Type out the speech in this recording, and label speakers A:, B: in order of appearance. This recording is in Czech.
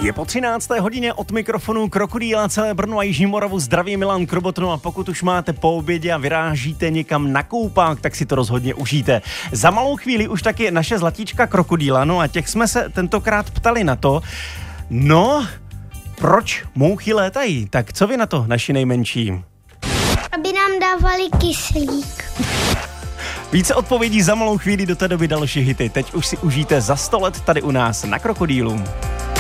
A: Je po 13. hodině od mikrofonu Krokodýla celé Brno a Jižní Moravu zdraví Milan Krobotno a pokud už máte po obědě a vyrážíte někam na koupák, tak si to rozhodně užijte. Za malou chvíli už taky naše zlatíčka Krokodýla, no a těch jsme se tentokrát ptali na to, proč mouchy létají? Tak co vy na to, naši nejmenší?
B: Aby nám dávali kyslík.
A: Více odpovědí za malou chvíli, do té doby další hity. Teď už si užijte za 100 let tady u nás na Krokodýlu.